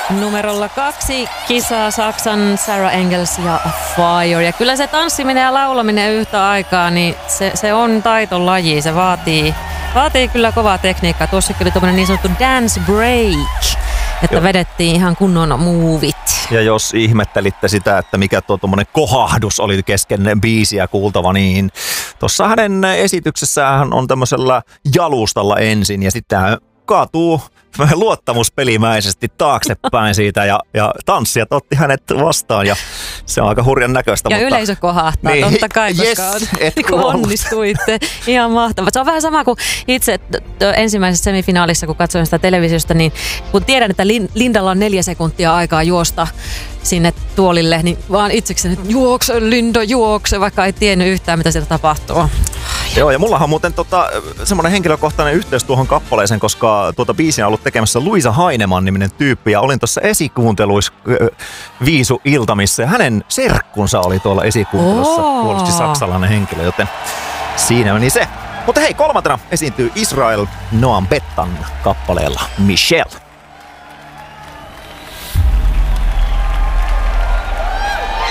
Numerolla 2 kisaa Saksan Sarah Engels ja Fire. Ja kyllä se tanssiminen ja laulaminen yhtä aikaa, niin se on taitolaji. Se vaatii kyllä kovaa tekniikkaa. Tuossa kyllä tuommoinen niin sanottu dance break, että vedettiin ihan kunnon muuvit. Ja jos ihmettelitte sitä, että mikä tuommoinen kohahdus oli kesken biisiä kuultava, niin tuossa hänen esityksessään on tämmöisellä jalustalla ensin ja sitten hän kaatuu luottamuspelimäisesti taaksepäin siitä ja tanssijat otti hänet vastaan ja se on aika hurjan näköistä. Ja mutta yleisö kohahtaa, niin, totta kai, koska onnistuitte. Ihan mahtavaa. Se on vähän sama kuin itse ensimmäisessä semifinaalissa, kun katsoin sitä televisiosta, niin kun tiedän, että Lindalla on 4 sekuntia aikaa juosta sinne tuolille, niin vaan itsekseni, että juokse Linda, juokse, vaikka ei tiennyt yhtään, mitä sieltä tapahtuu. Joo, ja mullahan on muuten semmoinen henkilökohtainen yhteys tuohon kappaleeseen, koska tuota biisiä on ollut tekemässä Luisa Heinemann-niminen tyyppi, ja olin tuossa esikuunteluissa Viisu Iltamissa, ja hänen serkkunsa oli tuolla esikuuntelussa, puolusti saksalainen henkilö, joten siinä meni se. Mutta hei, 3. esiintyy Israel Noam Bettan kappaleella Michelle.